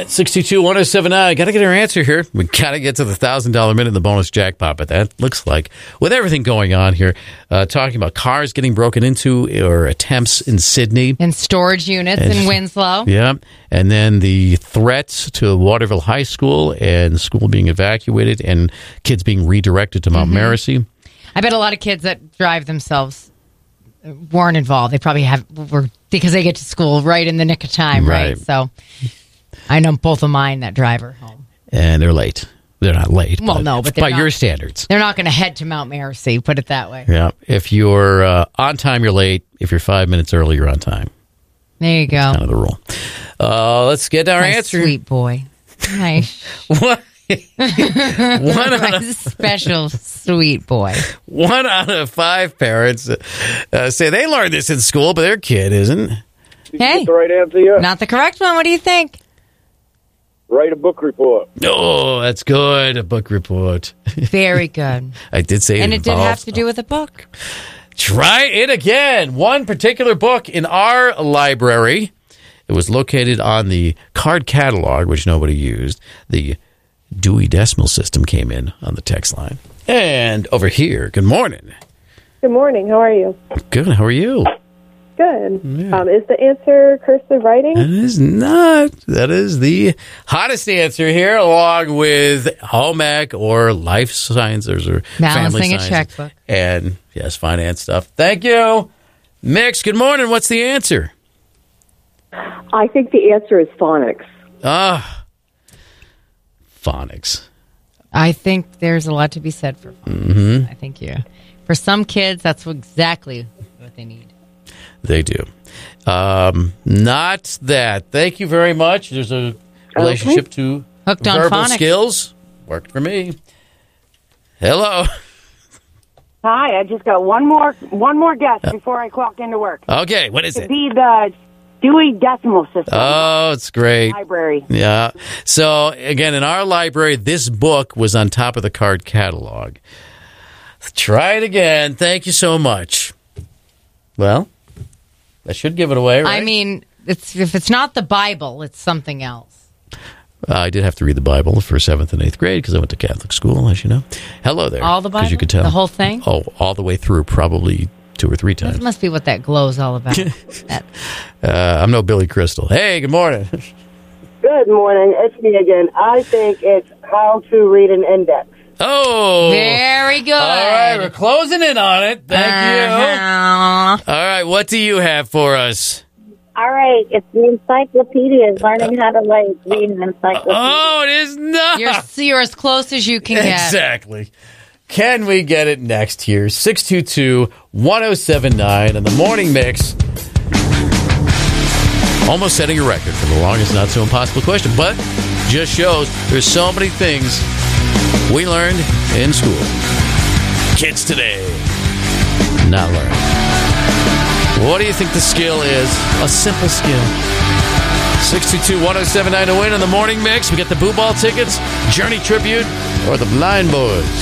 888-622-1079. Got to get our answer here. We got to get to the $1,000 minute in the bonus jackpot, but that looks like, with everything going on here, talking about cars getting broken into or attempts in Sydney. And storage units in Winslow. Yeah. And then the threats to Waterville High School and school being evacuated and kids being redirected to Mount Marcy. I bet a lot of kids that drive themselves weren't involved. They probably were because they get to school right in the nick of time, right? So I know both of mine that drive her home. And they're late. They're not late. Well, no, but by your standards. They're not going to head to Mount Marcy, put it that way. Yeah. If you're on time, you're late. If you're 5 minutes early, you're on time. There you go. That's kind of the rule. Let's get our answer. Sweet boy. Nice. What? Special sweet boy. 1 out of 5 parents say they learned this in school, but their kid isn't. Hey, the right answer yet? Not the correct one. What do you think? Write a book report. Oh, that's good. A book report. Very good. I did say and it did have to do with a book. Try it again. One particular book in our library. It was located on the card catalog, which nobody used. The Dewey Decimal System came in on the text line. And over here, good morning. Good morning. How are you? Good. How are you? Good. Yeah. Is the answer cursive writing? That is not. That is the hottest answer here, along with home ec or life sciences or balancing family a sciences. checkbook. And, yes, finance stuff. Thank you. Mix, good morning. What's the answer? I think the answer is phonics. Phonics. I think there's a lot to be said for phonics. I think for some kids, that's exactly what they need. They do. Not that. Thank you very much. There's a relationship to Hooked on verbal phonics. skills. Worked for me. Hello. Hi, I just got one more guess before I clock into work. Okay, what is To it? be the Dewey Decimal System. Oh, it's great. Library. Yeah. So, again, in our library, this book was on top of the card catalog. Try it again. Thank you so much. Well, that should give it away, right? I mean, if it's not the Bible, it's something else. I did have to read the Bible for 7th and 8th grade because I went to Catholic school, as you know. Hello there. All the Bible? Because you could tell. The whole thing? Oh, all the way through, probably 2 or 3 times. That must be what that glow's all about. I'm no Billy Crystal. Hey, good morning. Good morning. It's me again. I think it's how to read an index. Oh. Very good. All right, we're closing in on it. Thank Uh-huh. you. All right, what do you have for us? All right, it's the encyclopedia. Learning how to read an encyclopedia. Oh, it is not. You're as close as you can get. Exactly. Can we get it next here? 622-1079 in the morning mix. Almost setting a record for the longest not so impossible question, but just shows there's so many things we learned in school. Kids today not learning. What do you think the skill is? A simple skill. 622-1079 to win in the morning mix. We get the Boo Ball tickets, Journey Tribute, or the Blind Boys.